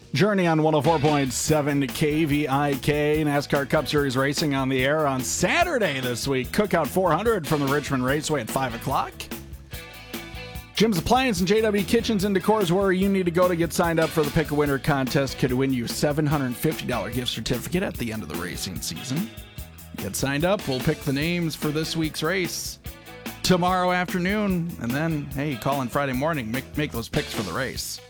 Journey on 104.7 KVIK. NASCAR Cup Series racing on the air on Saturday this week. Cookout 400 from the Richmond Raceway at 5 o'clock. Jim's Appliance and JW Kitchens and Decor is where you need to go to get signed up for the Pick a Winner contest. Could win you a $750 gift certificate at the end of the racing season. Get signed up. We'll pick the names for this week's race tomorrow afternoon. And then, hey, call in Friday morning. Make those picks for the race.